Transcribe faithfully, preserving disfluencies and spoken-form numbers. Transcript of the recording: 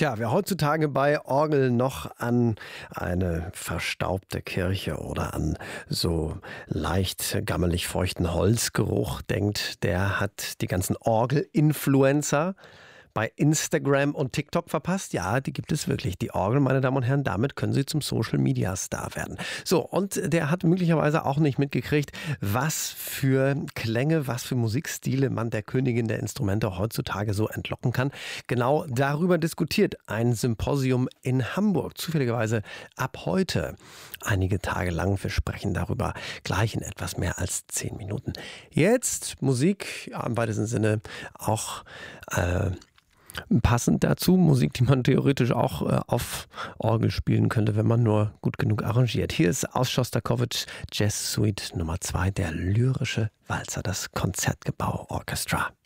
Tja, wer heutzutage bei Orgel noch an eine verstaubte Kirche oder an so leicht gammelig feuchten Holzgeruch denkt, der hat die ganzen Orgel-Influencer bei Instagram und TikTok verpasst. Ja, die gibt es wirklich. Die Orgel, meine Damen und Herren, damit können Sie zum Social-Media-Star werden. So, und der hat möglicherweise auch nicht mitgekriegt, was für Klänge, was für Musikstile man der Königin der Instrumente heutzutage so entlocken kann. Genau darüber diskutiert ein Symposium in Hamburg. Zufälligerweise ab heute. Einige Tage lang. Wir sprechen darüber gleich in etwas mehr als zehn Minuten. Jetzt Musik, ja, im weitesten Sinne auch äh, passend dazu, Musik, die man theoretisch auch äh, auf Orgel spielen könnte, wenn man nur gut genug arrangiert. Hier ist aus Schostakowitsch Jazz Suite Nummer zwei, der lyrische Walzer, das Konzertgebau Orchestra.